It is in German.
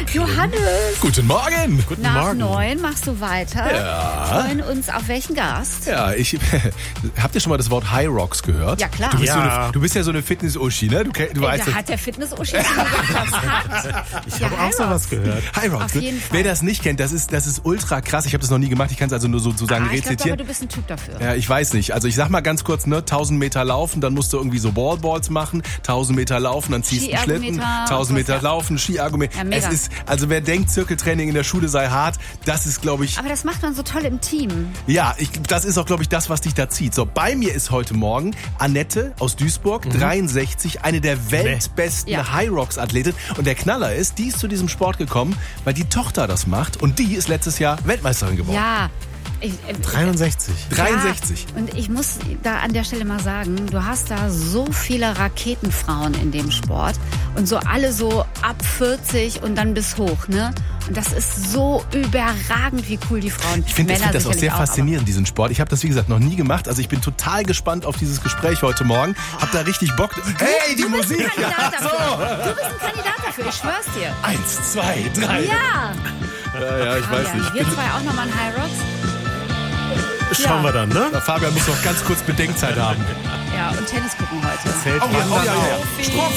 Johannes. Guten Morgen. Guten Nach Morgen. 9 machst du weiter. Ja. Wir freuen uns auf welchen Gast? Ja, habt ihr schon mal das Wort High Rocks gehört? Ja, klar. Du bist ja so eine Fitness-Uschi, ne? Du weißt Da das. hat der Fitness-Uschi das hat. Ich habe auch sowas gehört. High Rocks, Auf ne? jeden Fall. Wer das nicht kennt, das ist ultra krass. Ich habe das noch nie gemacht. Ich kann es also nur sozusagen Ich glaube rezitieren. aber, du bist ein Typ dafür. Ja, ich weiß nicht. Also ich sag mal ganz kurz, ne, 1000 Meter laufen, dann musst du irgendwie so Ballballs machen, 1000 Meter laufen, dann ziehst du einen Schlitten, Ski-Ergometer, 1000 Meter ja. laufen, Ski-Argument. Ja, mega. Es ist, also wer denkt, Zirkeltraining in der Schule sei hart, das ist, glaube ich, Aber das macht man so toll im Team. ja, das ist auch, glaube ich, das, was dich da zieht. So, bei mir ist heute Morgen Annette aus Duisburg, 63, eine der weltbesten Ja. High Rocks Athletin. Und der Knaller ist, die ist zu diesem Sport gekommen, weil die Tochter das macht und die ist letztes Jahr Weltmeisterin geworden. Ja. 63. 63. Ja, und ich muss da an der Stelle mal sagen, du hast da so viele Raketenfrauen in dem Sport und so alle so ab 40 und dann bis hoch, ne? Und das ist so überragend, wie cool die Frauen Ich finde das auch sehr sicherlich faszinierend, diesen Sport. Ich habe das, wie gesagt, noch nie gemacht. Also ich bin total gespannt auf dieses Gespräch heute Morgen. Hab da richtig Bock. Hey, die Du bist Musik! ein Kandidat dafür. Du bist ein Kandidat dafür, ich schwör's dir. 1, 2, 3. Ja. Ja, ich weiß nicht. Wir zwei auch nochmal ein High Rocks. Schauen wir dann, ne? Na, Fabian muss noch ganz kurz Bedenkzeit haben. Ja, und Tennis gucken heute. Fällt Oh, ja, Wandern ja, ja. auf. Strophe